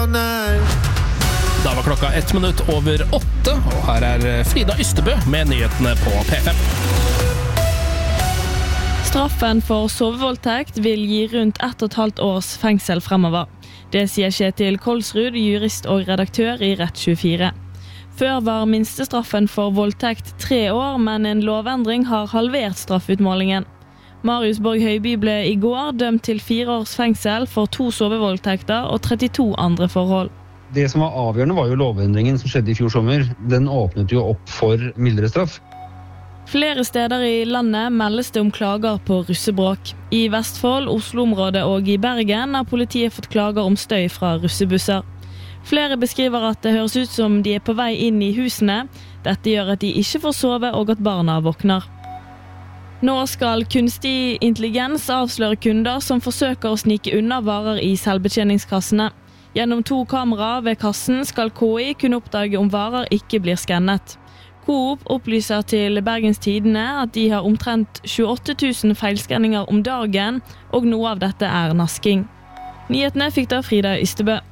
Da var klokka 1 minutt over 8, og her Frida Ystebø med nyhetene på P5. Straffen for sovevoldtekt vil gi rundt 1,5 års fengsel fremover. Det sier Kjetil Kolsrud, jurist og redaktør i Rett24. Før var minstestraffen for voldtekt 3 år, men en lovendring har halvert straffutmålingen. Marius Borg Høiby ble i går dømt til 4 års fengsel for 2 sovevoldtekter og 32 andre forhold. Det som var avgjørende var jo lovendringen som skjedde i fjor sommer. Den åpnet jo opp for mildere straff. Flere steder i landet meldes det om klager på russebråk. I Vestfold, Oslo-området og i Bergen har politiet fått klager om støy fra russebusser. Flere beskriver at det høres ut som de er på vei inn i husene. Dette gjør at de ikke får sove og at barna våkner. Nå skal kunstig intelligens avsløre kunder som forsøker å snike unna varer i selvbetjeningskassene. Gjennom 2 kameraer ved kassen skal KI kunne oppdage om varer ikke blir skannet. Coop opplyser til Bergens Tidende at de har omtrent 28 000 feilskanninger om dagen, og noe av dette nasking. Nyhetene fikk da Frida Ystebø.